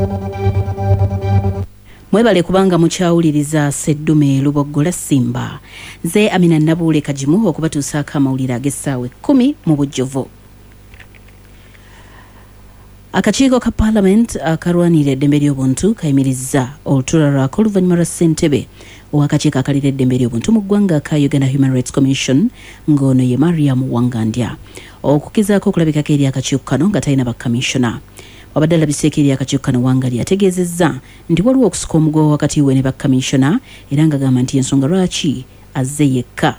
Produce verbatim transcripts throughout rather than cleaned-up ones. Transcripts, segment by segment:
Mwebale kubanga mukyawuliriza Seddume Luboggola Simba. Nze Amina Nabule Kajimu okubatuusaako amawulire ag'essaawa ekkumi mu bujjuvu. Akakiiko ka Parliament akarwanira eddembe ly'obuntu kayimirizza olutuula lwako oluvannyuma lwa ssentebe ow'akakiiko akalira eddembe ly'obuntu mu ggwanga ka Uganda Human Rights Commission ng'ono ye Mariam Wangandya okukizaako okulabikako eri akakiiko kano nga talina bakkamishona. Wabadde alabiseeko eri akakiiko kano Wangandya ategeezezza nti waliwo okusuka omugogo wakati we ne bakkamishona era ng'agamba nti ensonga lwaki azze yekka.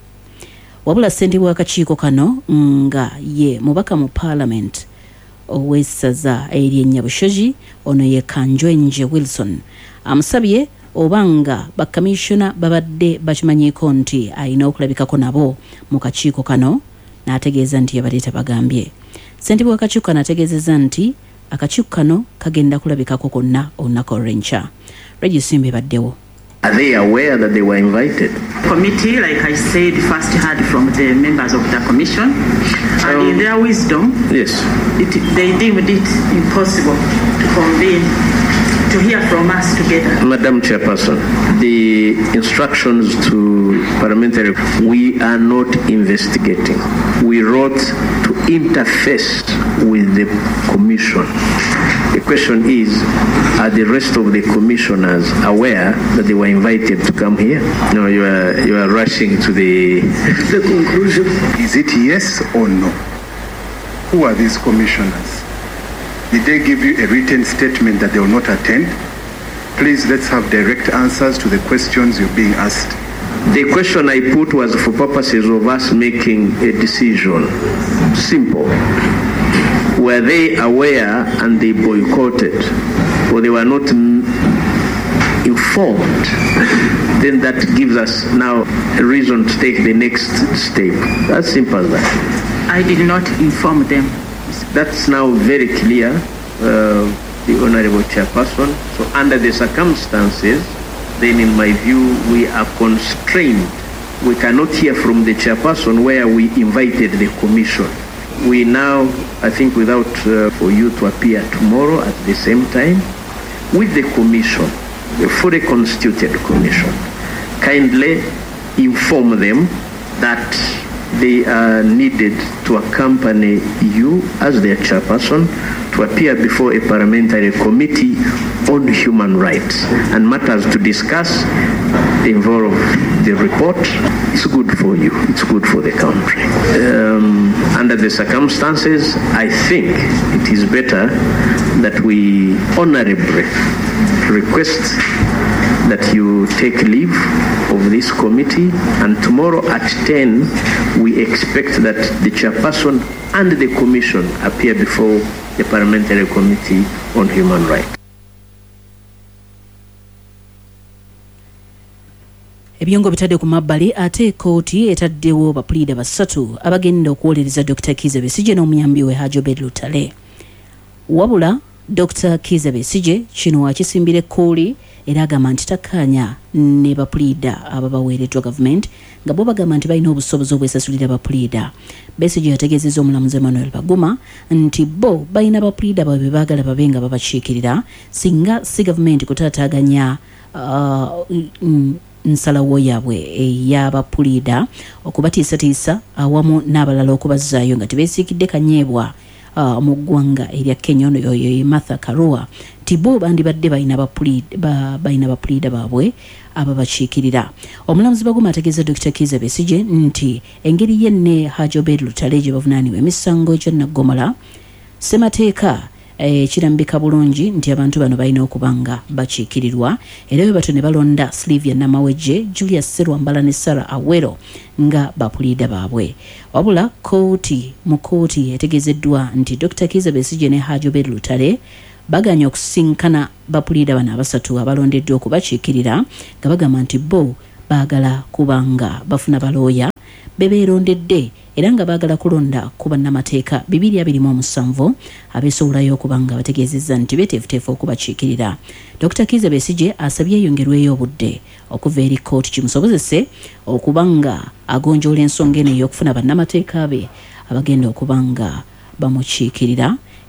Wabula ssentebe w'akakiiko kano nga ye mubaka mu Parliament owessaza eri Nyabushoji ono ye Kanjwenje Wilson amusabye obanga bakkamishona babadde bakimanyiiko nti alina okulabikako nabo mu kakiiko kano n'ategeeza nti yabaleeta bagambye. Ssentebe w'akakiiko kano ategeezezza nti akakiiko kano kagenda kulabikako konna olunaku olw'enkya. Regisimbe baddewo. Are they aware that they were invited? Committee, like I said, first heard from the members of the commission, and Um, in their wisdom, Yes. it, they deemed it impossible to convene, to hear from us together. Madam Chairperson, the instructions to parliamentary, we are not investigating. We wrote to interface with the commission. The question is, are the rest of the commissioners aware that they were invited to come here? No, you are you are rushing to the The conclusion, is it yes or no? Who are these commissioners? Did they give you a written statement that they will not attend? Please, let's have direct answers to the questions you're being asked. The question I put was for purposes of us making a decision. Simple. Were they aware and they boycotted, or they were not mm, informed? Then that gives us now a reason to take the next step. As simple as that. I did not inform them. That's now very clear, uh, the Honorable Chairperson. So under the circumstances, then in my view, we are constrained. We cannot hear from the Chairperson where we invited the Commission. We now, I think without uh, for you to appear tomorrow at the same time, with the Commission, the fully constituted Commission, kindly inform them that they are needed to accompany you as their chairperson to appear before a parliamentary committee on human rights and matters to discuss involve the report. It's good for you. It's good for the country. Um, under the circumstances, I think it is better that we honorably request that you take leave of this committee, and tomorrow at ten we expect that the chairperson and the commission appear before the parliamentary committee on human rights. Ebiongo bitadde ku mabbali ate kooti etaddewo bapuliida basatu abagenda okuwolereza Doctor Kizza Besigye n'omuyambi we Haji Obed Lutale. Wabula Doctor Kizza Besigye kino akisimbira ekkooli era agamba nti takkaanya ne bapuliida ababaweereddwa gavumenti nga bo bagamba nti balina obusobozi obwesasulira bapuliida. Besigye yategeezezza omulamuzi Emmanuel Baguma nti bo balina bapuliida babe baagala babe nga babakiikirira singa si gavumenti kutaataaganya uh, mm, nsalawo yaabwe ey'abapuliida okubatiisatiisa awamu n'abalala okubazzaayo nga tebeesiikidde kanyeebwa uh, mu ggwanga erya Kenya ono yoyo Martha Karua nti bo bandibadde balina bapuliida ba, balina bapuliida baabwe ababakiikirira. Omulamuzi Baguma ategeeza Doctor Kizza Besigye nti engeri yenne Haji Obed Lutale gye bavunaaniwe emisango gya Naggomola ssemateeka ekirambika bulungi nti abantu bano balina okubanga bakiikirirwa era bwe bato ne balonda Sylvia Namawejje, Julius Serwambala ne Sarah Awero nga bapuliida baabwe. Wabula kooti mu kooti etegeezeddwa nti Doctor Kizza Besigye ne Haji Obed Lutale baganya okusinkana bapuliida bano abasatu abalondeddwa okubakiikirira nga bagamba nti bo baagala kubanga bafuna balooya bebeerondedde era nga baagala kulonda ku bannamateeka bibiri abiri mu omusanvu abeesowolayo okubanga bategeezezza nti beeteefuteefu okubakiikirira. Doctor Kizza Besigye asabye eyongerweyo obudde okuva eri kooti kimusobozese okubanga agonjoola ensonga eno ey'okufuna bannamateeka be abagenda okubanga bamukiikirira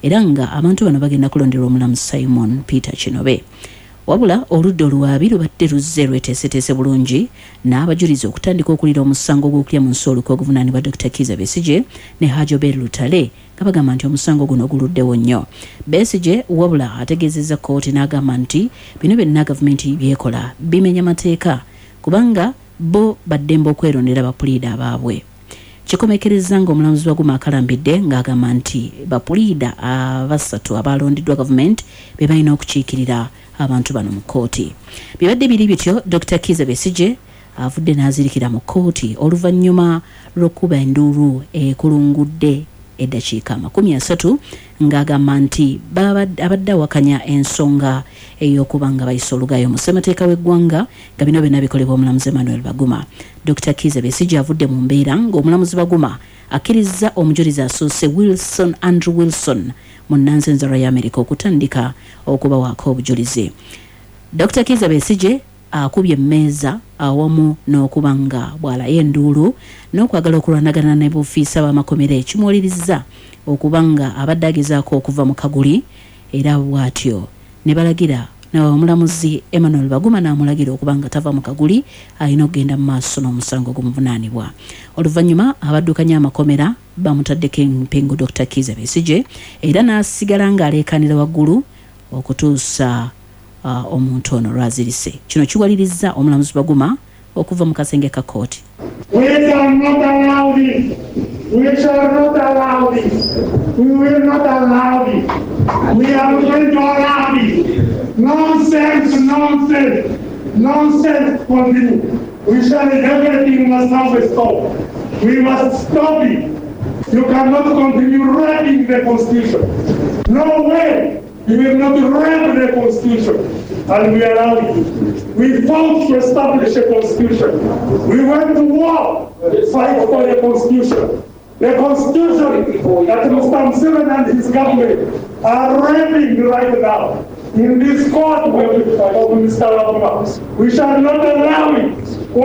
era nga abantu bano bagenda kulonderwa omulamu Simon Peter Kinobe. Wabula oludda olwabi lubadde luzze lweteeseteese bulungi n'abajulizi okutandika okulira omusango gw'okulya mu nsi olw'okuvunaanibwa Doctor Kizza Besigye ne Haji Obed Lutale nga bagamba nti omusango guno guluddewo nnyo. Besigye wabula ategeezezza kkooti n'agamba nti bino byonna gavumenti byekola bimenya mateeka kubanga bo baddembe okwerondera bapuliida abaabwe. Kikomekereza nga omulamuzi Baguma akalambidde ng'agamba nti bapuliida abasatu abalondeddwa gavumenti be balina okukiikirira abantu bano mu kkooti. Bibadde biri bityo Doctor Kizza Besigye avudde n'azirikira mu kkooti oluvannyuma lw'okuba enduulu ekulungudde eddakiika makumi asatu ng'agamba nti abadde awakanya ensonga ey'okuba nga bayisa olugayo mu ssemateeka w'eggwanga nga bino byonna bikolebwa omulamuzi Emmanuel Baguma. Doctor Kizza Besigye avudde mu mbeera ng'omulamuzi Baguma akkiriza omujulizi asoose Wilson Andrew Wilson mu nnanzenzala y'Amerika okutandika okubawaako obujulizi. Doctor Kizza Besigye akubye emmeeza awamu n'okuba nga bw'alaye enduulu n'okwagala okulwanagana ne bufiisa b'amakomera ekimuwulirizza okuba nga abadde agezaako okuva mu kaguli era bw'atyo ne balagira omulamuzi Emmanuel Baguma n'amulagira okuba nga tava mu kaguli alina okugenda mu maaso n'omusango ogumuvunaanibwa. Oluvannyuma abaddukanya amakomera bamutaddeko empingu Doctor Kizza Besigye era n'asigala ng'aleekaanira waggulu okutuusa uh, omuntu ono lwazirise. Kino kiwaliriza omulamuzi Baguma okuva mu kasenge ka kkooti. We shall not allow this. We shall not allow this. We will not allow this. We are going to allow this. Nonsense, nonsense, nonsense continue. We shall, everything must have a stop. We must stop it. You cannot continue writing the Constitution. No way. We will not write the Constitution, and we allow it. We fought to establish a Constitution. We went to war to fight for the Constitution. The Constitution that Mister Museveni and his government are writing right now in this court of Mister Baguma. We shall not allow it.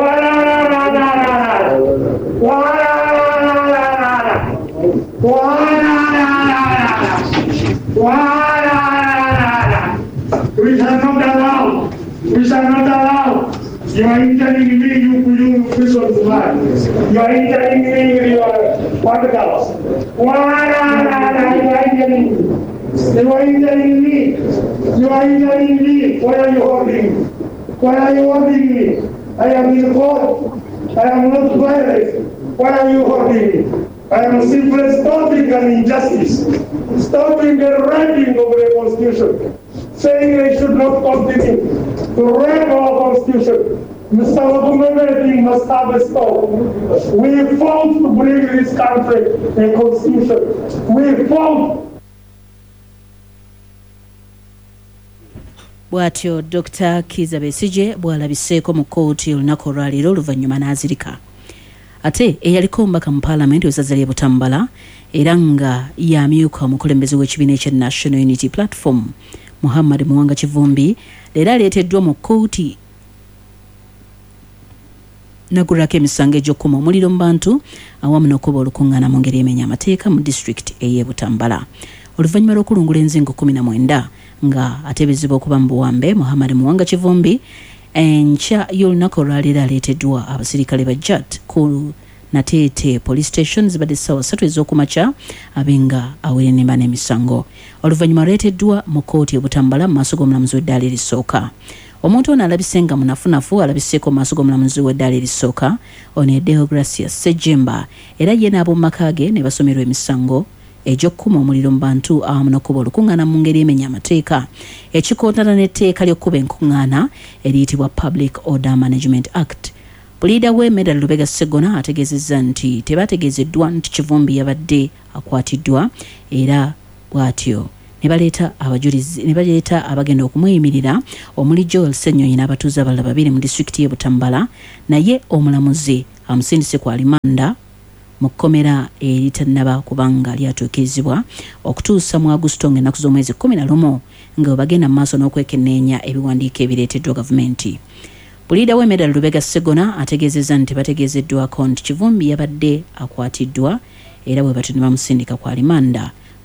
We shall not allow. We shall not allow. You are entering me, you you Christians man. You are entering me with your particles. You are entering me. You are entering me. You are entering me. Why are you holding me? Why are you holding me? I am in court. I am not violent. Why are you holding me? I am simply stopping an injustice, stopping the writing of the Constitution, saying they should not continue to write our Constitution. Mister Baguma, everything must have a stop. We fought to bring this country a Constitution. We fought. Bw'atyo Doctor Kizza Besigye bw'alabiseeko mu kkooti olunaku olwaleero oluvannyuma n'azirika. Ate eyaliko omubaka mu Parliament w'essaza ly'e Butambala era nga yamyuka omukulembeze w'ekibiina ekya National Unity Platform Muhammad Muwanga Kivumbi leero aleeteddwa mu kkooti n'aggulirako emisango egy'okkuma omuliro mu bantu awamu n'okuba olukuŋŋaana mu ngeri emenya amateeka mu disitulikiti ey'e Butambala. Oluvannyuma lw'okulungula enzingo kumi na mwenda nga ateeberezebwa okuba mu buwambe, Muhammad Muwanga Kivumbi enkya y'olunaku olwaleero aleeteddwa abasirikale ba J A T ku Nateete Police Station zibadde essaawa ssatu ez'okumakya abenga awere nemba n'emisango. Oluvannyuma aleeteddwa mu kkooti e Butambala mu maaso g'omulamuzi w'eddaala erisooka. Omuntu ono alabise nga munafunafu alabiseeko mu maaso g'omulamuzi w'eddaala erisooka ono ye Deogracias Ssejjemba era ye n'ab'omu maka ge ne basomerwa emisango egy'okkuma omuliro mu bantu awamu n'okkuba olukuŋŋaana mu ngeri emenya amateeka ekikontana n'etteeka ly'okkuba enkuŋŋaana eriyitibwa Public Order Management Act. Puliida we Medal Lubega Segona ategeezezza nti tebategeezeddwa nti Kivumbi yabadde akwatiddwa era bw'atyo ne baleeta abajulizi ne baleeta abagenda okumweyimirira omuli Joel Ssenyonyi n'abatuuze abalala babiri mu disitulikiti y'e Butambala naye omulamuzi amusindise ku alimanda mu kkomera eritannaba kubanga lyatuukirizibwa okutuusa mu Agusto ng'ennaku z'omwezi kkumi na lumu nga bagenda mu maaso n'okwekenneenya ebiwandiiko ebireeteddwa gavumenti. Puliida we Medal Lubega Segona ategeezezza nti bategeezeddwako nti Kivumbi yabadde akwatiddwa era bwe batyo ne bamusindika ku alimanda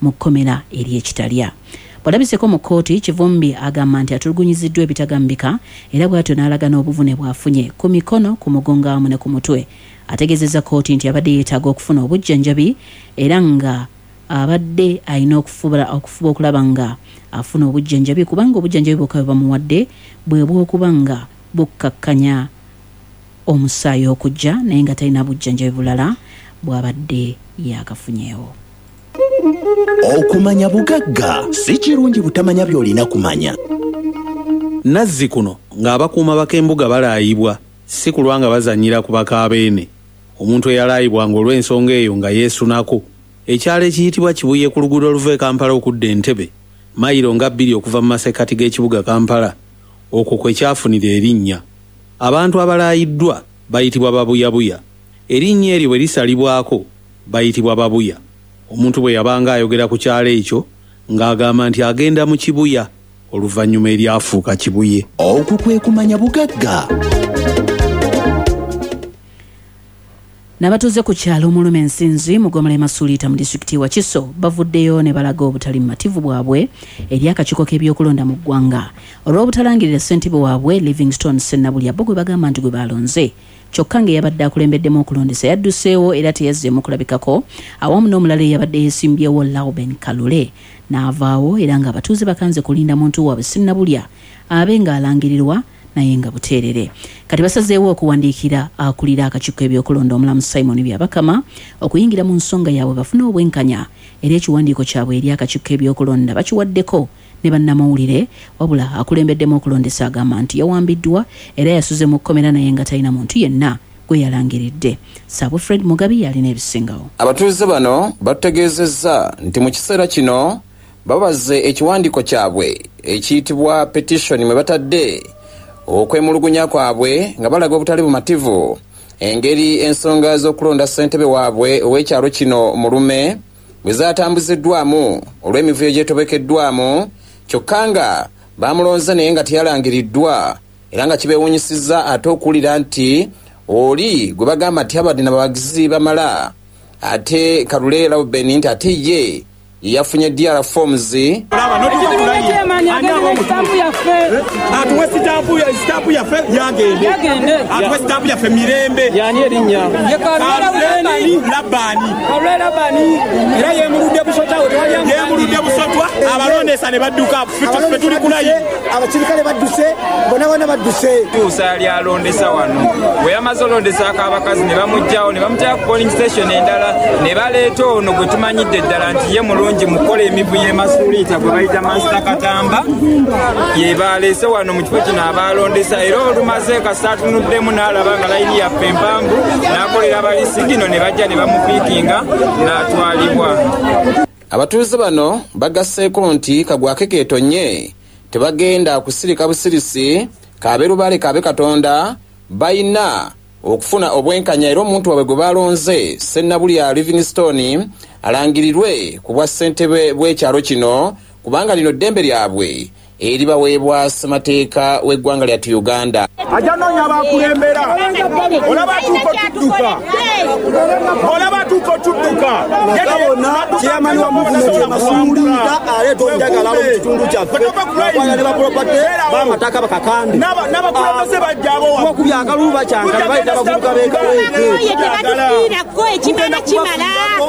mu kkomera ery'ekitalya. Bw'alabiseko mu kkooti, Kivumbi agamba nti atulugunyiziddwa ebitagambika era bw'atyo n'alaga n'obuvune bw'afunye ku mikono, ku mugongo awamu ne ku mutwe. Ategeezezza kkooti nti abadde yeetaaga okufuna obujjanjabi era nga abadde alina okufuba okufuba okulaba nga afuna obujjanjabi kubanga obujjanjabi bwokka bwe bamuwadde bwe bw'okuba nga bukkakkanya omusaayi okujja naye nga talina bujjanjabi bulala bw'abadde yakafunyeewo. Okumanya bugagga si kirungi butamanya by'olina kumanya. Nazzi kuno ng'abakuuma bak'embuga balaayibwa si kulwa nga bazannyira ku bakaabeene. Omuntu eyalaayibwa ng'olw'ensonga eyo nga yeesunako. Ekyalo ekiyitibwa Kibuye ku luguudo oluva e Kampala okudda Entebbe, mayiro nga bbiri okuva mu masekkati g'ekibuga Kampala, okwo kwe kyafunira erinnya. Abantu abalaayiddwa bayitibwa babuyabuya. Erinnya eryo bwe lisalibwako bayitibwa babuya. Omuntu bwe yabanga ayogera ku kyalo ekyo ng'agamba nti agenda mu Kibuya, oluvannyuma eryafuuka Kibuye. Okwo kwe kumanya bugagga. N'abatuuze ku kyalo Omulume Nsinzi mu Gomala Masuulita mu disitulikiti wa Kiso bavuddeyo ne balaga obutali mumativu bwabwe eri akakiiko k'ebyokulonda mu ggwanga olw'obutalangirira ssentebe waabwe Livingstone Sennabulya bo gwe bagamba nti gwe balonze. Kyokka ng'eyabadde akulembeddemu okulondesa yadduseewo era teyazzeemu kulabikako awamu n'omulala eyabadde yeesimbyewo Lauben Kalule n'avaawo era ng'abatuuze bakanze kulinda muntu waabwe Sennabulya abe ng'alangirirwa naye nga buteerere. Kati basazeewo okuwandiikira akulira akakiiko ebyokulonda omulamu Simon Byabakama okuyingira mu nsonga yaabwe bafune obwenkanya era ekiwandiiko kyabwe eri akakiiko ebyokulonda bakiwaddeko ne bannamawulire wabula akulembeddemu okulondesa agamba nti yawambiddwa era yasuze mu kkomera naye nga talina muntu yenna gwe yalangiridde. Saabwe Fred Mugabi yalina ebisingawo. Abatuuze bano bategeezezza nti mu kiseera kino babaze ekiwandiiko kyabwe ekiyitibwa petition mwe batadde okwemulugunya kwabwe nga balaga obutali bumativu engeri ensonga z'okulonda ssentebe waabwe ow'ekyalo kino Mulume bwe zaatambuziddwamu olw'emivuyo gyetobekeddwamu, kyokka nga baamulonze naye nga teyalangiriddwa era nga kibeewuunyisizza ate okuwulira nti oli gwe bagamba nti abadde n'abawagizi bamala ate Kalule Lauben nti ate ye yafunye D R forms atuwe sitampu ya sitampu ya fe yagende atuwe sitampu ya fe mirembe yani erinya Kalule Labani Kalule Labani era yemuludde busotwa yemuludde busotwa abalondesa ne badduka fe tuli kulayi abakirikale badduse bona bona badduse tusali alondesa wano we yamaze olondesa akabakazi ne bamujjawo ne bamutya ku polling station endala ne baleeta ono gwe tumanyidde ddala nti ye mulungi mukola emivuyo emasuulita gwe bayita Master Katamba ye baleese wano mu kifo kino abalondesa era olumaze kasita atunuddemu n'alaba nga layini yaffe empanvu n'akolera abalisigino ne bajja ne bamupiikinga n'atwalibwa. Abatuuze bano bagasseeko nti kagwake keetonye tebagenda kusirika busirisi kabeerubale kabe Katonda bayina okufuna obwenkanya era omuntu waabwe gwe balonze Sennabulya Livingstone alangirirwe ku bwa ssentebe bw'ekyalo kino kubanga lino ddembe lyabwe eri baweebwa ssemateeka w'eggwanga lyattu Uganda. Ajja noonya abakulembera olaba tuuko tudduka olaba tuuko tudduka kyeyamani wa muvumenti masuulira aleeta obujjagalalo mu kitundu kyaffe bakwala ne bapropate bamataka bakakande n'abakulembeze bajjabo okubi akalulu bakyankala bayita abavubuka beekaleekaleekirako ekimala kimala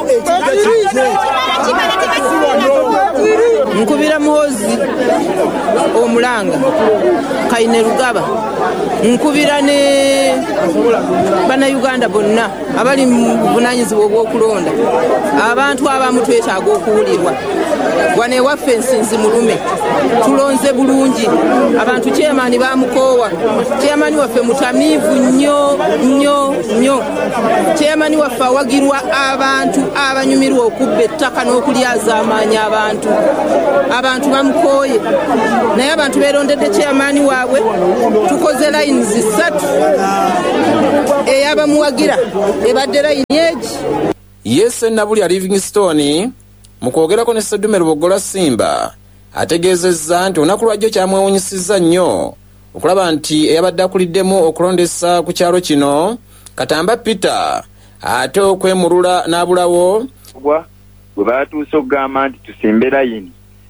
nkubira muhozi omulanga Kaine Rugaba nkubira ne bannayuganda bonna abali mu buvunaanyizibwa obw'okulonda abantu abamu twetaaga okuwulirwa wano ewaffe Nsinzi Mulume tulonze bulungi abantu kyemaani bamukoowa kyemaani waffe mutamiivu nnyo nnyo nnyo kyemaani waffe awagirwa abantu abanyumirwa okubba ettaka n'okulyaza amaanyi abantu abantu bamukooye naye abantu beerondedde kyemaani waabwe tukoze layini zisatu eyabamuwagira ebadde layini egi ye Sennabulya Livingstone mu kwogerako ne Sseddume Lubogola Simba ategeezezza nti olunaku lwajjo kyamwewuunyisizza nnyo okulaba nti eyabadde akuliddemu okulondesa ku kyalo kino Katamba Peter ate okwemulula n'abulawo bwe baatuuse okugamba nti tusimbe layini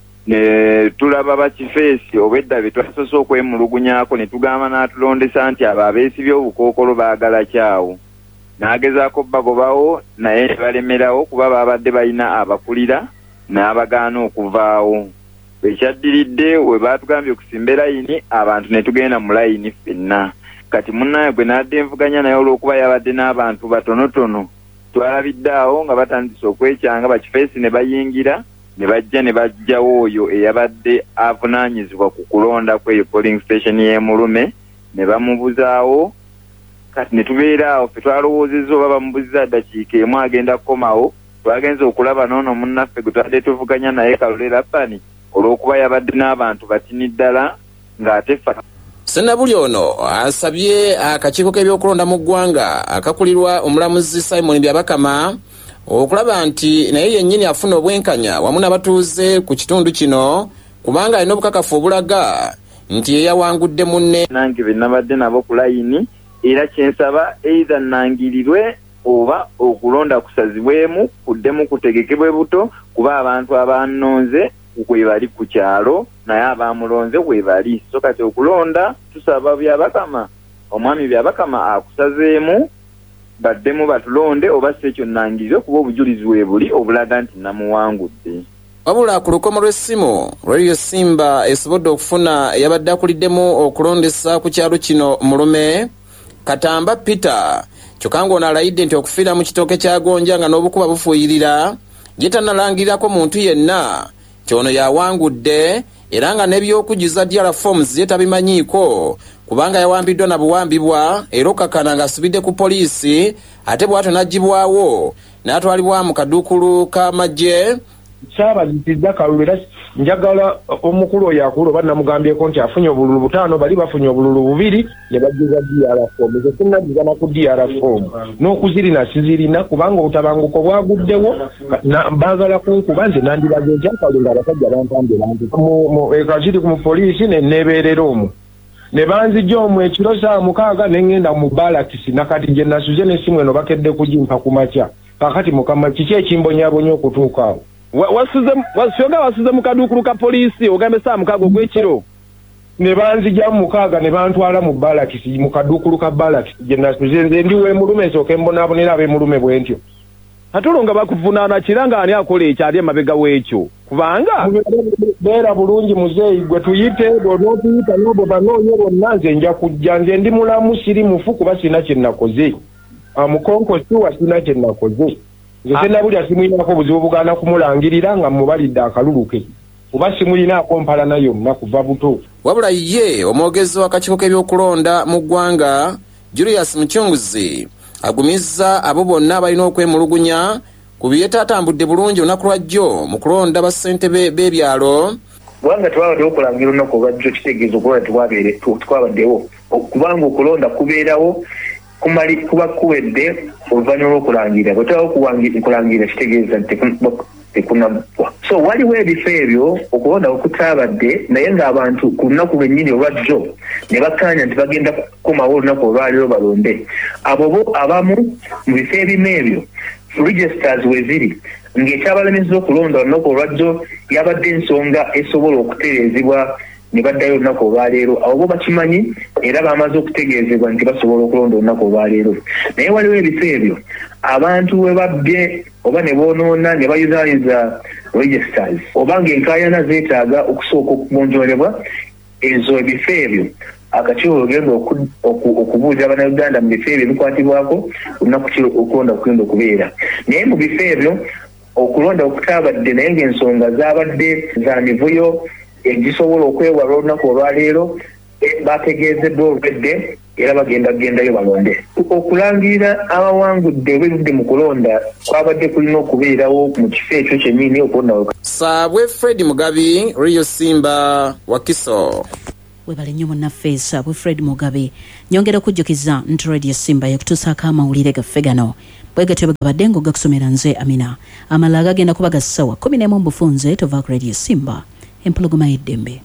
ne tulaba bakifeesi obwedda be twasoose okwemulugunyaako ne tugamba n'atulondesa nti abo abeesibye obukookolo baagala kyawo n'agezaako bagobawo naye ne balemerawo kuba baabadde balina abakulira n'abagaana okuvaawo ekyaddiridde we baatugambye okusimba layini abantu ne tugenda mu layini ffenna kati munnaye gwe n'adde envuganya naye olw'okuba yabadde n'abantu batonotono twalabidde awo nga batandise okwekyanga bakifeesi ne bayingira ne bajja ne bajjawo oyo eyabadde avunaanyizibwa ku kulonda kweyo polling station y'e Mulume ne bamubuzaawo kati ne tubeera awo ffe twalowoozezza oba bamubuzizza ddakiika emu agenda kukomawo twagenze okulaba n'ono munnaffe gwe twadde tuvuganya naye Kalule Lappani olw'okuba yabadde n'abantu batini ddala ng'ate ffe Sennabuli ono asabye akakiiko k'ebyokulonda mu ggwanga akakulirwa omulamuzi Simon Byabakama okulaba nti naye yennyini afuna obwenkanya wamu n'abatuuze ku kitundu kino kubanga alina obukakafu obulaga nti yeyawangudde munne. Nange be nabadde nabo ku layini era kyensaba either nangirirwe oba okulonda kusazibwemu kuddemu kutegekebwe buto kuba abantu abannonze kwe bali ku kyalo naye abamulonze bwe bali so kati okulonda tusaba Byabakama omwami Byabakama akusazeemu baddemu batulonde oba si ekyo nnangirire kuba obujulizi we buli obulaga nti namuwangudde. Wabula ku lukomo lw'essimu Radio Simba esobodde okufuna eyabadde akuliddemu okulondesa ku kyalo kino Mulume Katamba Peter kyokka ng'ono alayidde nti okufiira mu kitooke kya Gonja nga n'obukuba bufuuyirira ye tannalangirirako muntu yenna kyono yawangudde era nga n'ebyokujuza D R forms ye tabimanyiiko kubanga yawambiddwa na buwambibwa era okakana ng'asubidde ku poliisi ate bw'atyo n'agibwawo n'atwalibwa mu kaduukulu k'amagye. Kyabazitizza Kalule njagala omukulu oyo akulu oba namugambyeko nti afunye obululu butaano bali bafunye obululu bubiri ne bajuza D R form ze sinnagiza ku D R form n'okuzirina sizirina kubanga obutabanguko bwaguddewo baagala kunkuba nze nandiraze nti Kalule abasajja bampambira nti ekaziri ku mupoliisi ne nebeerera omwo ne banzijja omwo ekiro saa mukaaga ne ngenda mu balakisi nakati gye nasuze n'essimu eno bakedde kugimpa ku makya kakati mukama kiki ekimbonyabonya okutuuka awo. Wasuze wasyoga wasuze mu kaduukulu ka poliisi ogambe saa mukaaga ogw'ekiro ne banzijja mu mukaaga ne bantwala mu balakisi mu kaduukulu ka balakisi gye nasuze nze ndi w'e Mulume nsooke mbonaabonera ab'e Mulume bwe ntyo. Ate olwo nga bakuvunaana kira nga ani akola ekyo ali emabega w'ekyo kubanga beera bulungi muzeeyi gwe tuyite bw'onootuyita n'obwo banoonye bonna nze nja kujja nze ndi mulamu siri mufu kuba sina kye nnakoze amukonko siwa sina kye nnakoze nze sennabulya simuyinako buzibu bugaana kumulangirira nga mubalidde akaluluke kuba simuyinaako mpalana yonna kuva buto. Wabula ye omwogezi w'akakiiko k'ebyokulonda mu ggwanga Julius Mucunguzi agumizza abo bonna balina okwemulugunya ku byetatambudde bulungi olunaku lwajjo mu kulonda bassentebe b'ebyalo. Kubanga twabaddewo okulangira olunaku olwajjo kitegeeza okuba twabeere twabaddewo kubanga okulonda kubeerawo kumali kuba kuwedde oluvannyuma lw'okulangira bwe twawo okulangira kitegeeza nti tekunabwa. So waliwo ebifo ebyo okulonda okutaabadde naye ng'abantu ku lunaku lwennyini olwajjo ne bakkaanya nti bagenda kukomawo olunaku olwaleero balonde. Abo bo abamu mu bifo ebimu ebyo registers we ziri ng'ekyabalemeseza okulonda olunaku olwajjo yabadde ensonga esobola okutereezebwa ne baddayo olunaku olwaleero. Abo bo bakimanyi era bamaze okutegeezebwa nti basobola okulonda olunaku olwaleero. Naye waliwo ebifo ebyo abantu we babbye oba ne boonoona ne bayuzaayiza registers oba ng'enkaayana zeetaaga okusooka okugonjoolebwa ezo ebifo ebyo akakiiko ogenda okubuuza Abannayuganda mu bifo ebyo ebikwatibwako olunaku ki okulonda kugenda okubeera. Naye mu bifo ebyo okulonda okutaabadde naye ng'ensonga zaabadde za mivuyo egisobola okwewala olunaku olwaleero bategeezeddwa olwedde era bagenda kugendayo balonde. Okulangirira abawangudde olw'ebivudde mu kulonda kwabadde kulina okubeerawo mu kifo ekyo kyennyini okulonda. Saabwe Fred Mugabi, Radio Simba, Wakiso. Webale nnyo munnaffe Saabwe Fred Mugabe. Nyongera okujjukiza nti Radio Simba yakutuusaako amawulire gaffe gano bwe gatyo bwegabadde ng'ogakusomera nze Amina. Amalala gagenda kuba ga ssawa kumi n'emu mbufunze tova ku Radio Simba empologoma y'eddembe.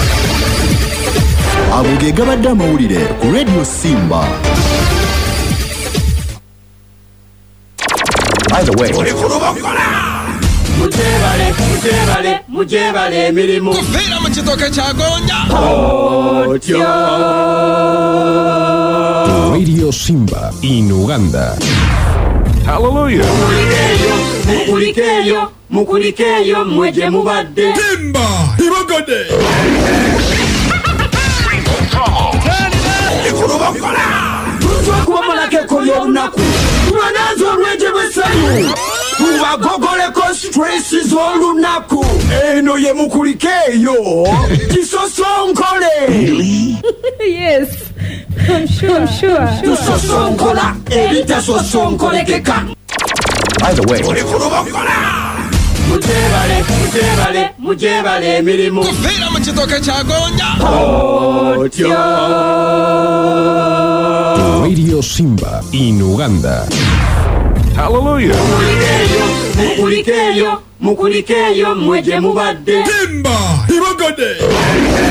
Ago ge gabadde amawulire ku Radio Simba. By the way, mujebale mujebale mujebale emirimu kufira mu kitoke kya gonja otyo Radio Simba in Uganda. Hallelujah. mukulikeyo mukulikeyo mweje mubadde Simba ibagode kubamalako ekoyo olunaku tulwananza olweje bwesanyu tubagogoleko stresi z'olunaku eno ye mukulikeeyo kisosonkole Yes, I'm sure. I'm sure. tusosonkola eritasosonkolekeka Either way, mujebale mujebale mujebale emirimu kufira mu kitoke kya gonja otyo Radio Simba in Uganda. Hallelujah. mukulikeeyo mukulikeeyo mweje mubadde Simba ibagode